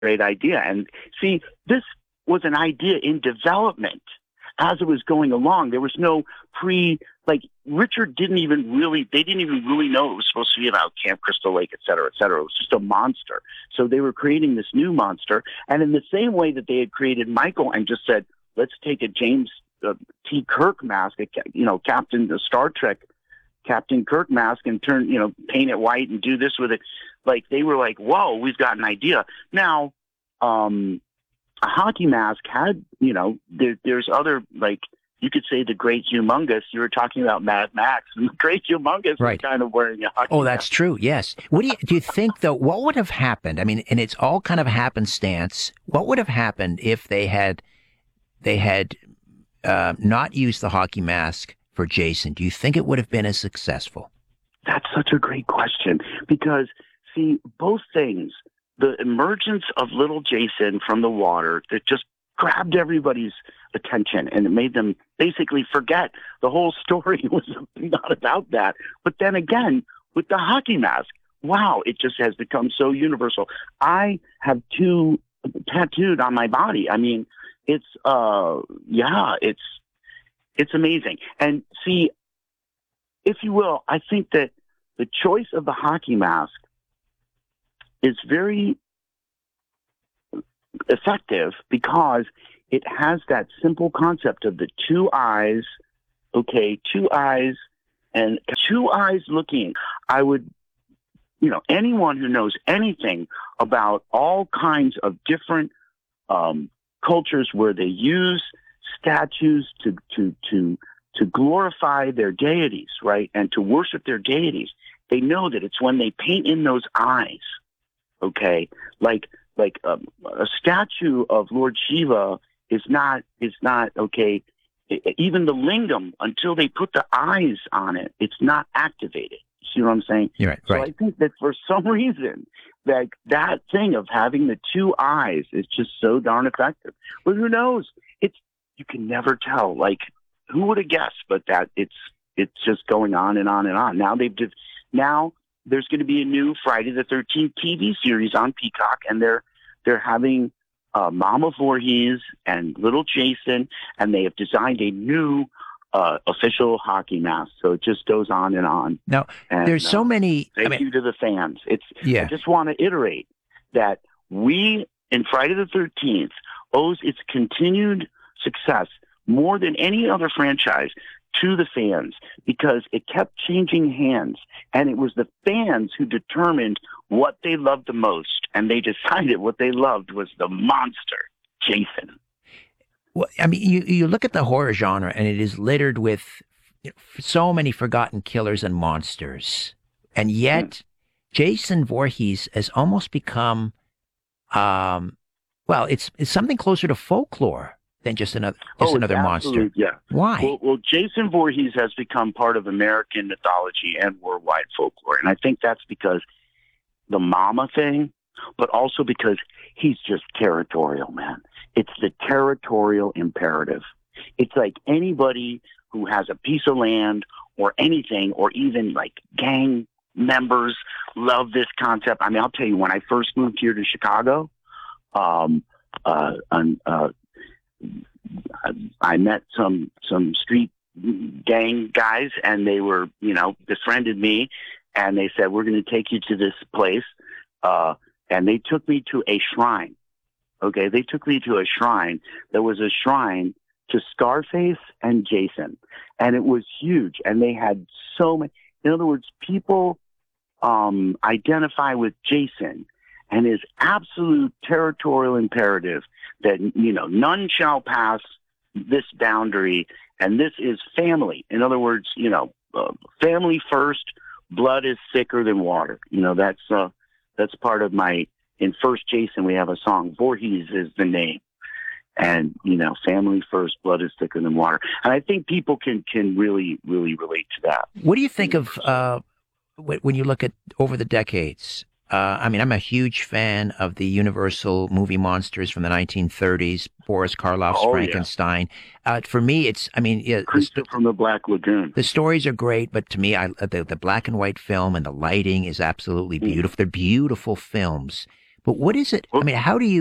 great idea. And see, this was an idea in development as it was going along. There was no like Richard they didn't even really know it was supposed to be about Camp Crystal Lake, et cetera, et cetera. It was just a monster. So they were creating this new monster. And in the same way that they had created Michael and just said, let's take a James T. Kirk mask, Captain Star Trek, Captain Kirk mask and paint it white and do this with it. Like they were like, whoa, we've got an idea. Now, a hockey mask had, there's other, like, you could say the Great Humongous. You were talking about Mad Max, and the Great Humongous was kind of wearing a hockey mask. That's true. Yes. What do you think though? What would have happened? I mean, and it's all kind of happenstance. What would have happened if they had not used the hockey mask for Jason? Do you think it would have been as successful? That's such a great question because, see, both things, the emergence of little Jason from the water that just grabbed everybody's attention and it made them basically forget the whole story was not about that. But then again, with the hockey mask, wow, it just has become so universal. I have 2 tattooed on my body. I mean, it's amazing. And see, if you will, I think that the choice of the hockey mask is very effective because it has that simple concept of the 2 eyes, 2 eyes and 2 eyes looking. I would, anyone who knows anything about all kinds of different cultures where they use statues to glorify their deities, right? And to worship their deities. They know that it's when they paint in those eyes, okay? Like a statue of Lord Shiva is not okay. Even the lingam, until they put the eyes on it, it's not activated. You see what I'm saying? You're right. So I think that for some reason, that thing of having the 2 eyes is just so darn effective. But who knows? You can never tell. Like, who would have guessed? But that it's just going on and on and on. Now there's going to be a new Friday the 13th TV series on Peacock, and they're having Mama Voorhees and little Jason, and they have designed a new official hockey mask. So it just goes on and on. Now, there's so many. Thank you to the fans. I just want to iterate that we in Friday the 13th owes its continued success more than any other franchise to the fans because it kept changing hands, and it was the fans who determined what they loved the most, and they decided what they loved was the monster, Jason. Well, I mean, you look at the horror genre, and it is littered with so many forgotten killers and monsters, and yet Jason Voorhees has almost become, it's something closer to folklore than just another monster. Yeah. Why? Well, Jason Voorhees has become part of American mythology and worldwide folklore, and I think that's because the mama thing, but also because he's just territorial, man. It's the territorial imperative. It's like anybody who has a piece of land or anything, or even like gang members love this concept. I mean, I'll tell you, when I first moved here to Chicago, I met some street gang guys, and they were, befriended me, and they said, we're going to take you to this place. And they took me to a shrine. Okay. They took me to a shrine. There was a shrine to Scarface and Jason, and it was huge. And they had so many, in other words, people, identify with Jason and his absolute territorial imperative that, none shall pass this boundary. And this is family. In other words, family first, blood is thicker than water. That's part of in First Jason, we have a song, Voorhees is the name. And, family first, blood is thicker than water. And I think people can really, really relate to that. What do you think of, when you look at over the decades? I'm a huge fan of the Universal movie monsters from the 1930s, Boris Karloff's Frankenstein. Yeah. For me, Creature from the Black Lagoon. The stories are great, but to me, the black and white film and the lighting is absolutely beautiful. They're beautiful films. But what is it? I mean, how do you